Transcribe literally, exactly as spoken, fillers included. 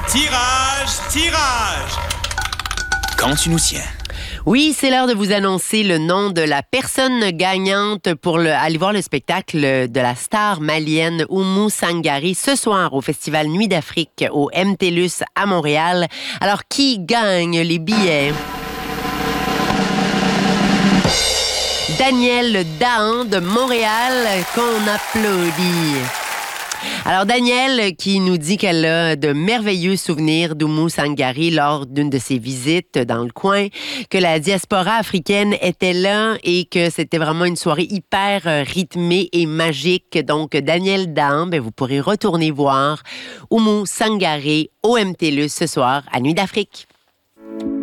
Tirage, tirage. Quand tu nous tiens. Oui, c'est l'heure de vous annoncer le nom de la personne gagnante pour le, aller voir le spectacle de la star malienne Oumou Sangaré ce soir au Festival Nuit d'Afrique au M T L U S à Montréal. Alors, qui gagne les billets? Daniel Dahan de Montréal, qu'on applaudit. Alors, Danielle qui nous dit qu'elle a de merveilleux souvenirs d'Oumou Sangaré lors d'une de ses visites dans le coin, que la diaspora africaine était là et que c'était vraiment une soirée hyper rythmée et magique. Donc, Daniel Dahan, ben, vous pourrez retourner voir Oumou Sangaré au M T L U S ce soir à Nuit d'Afrique.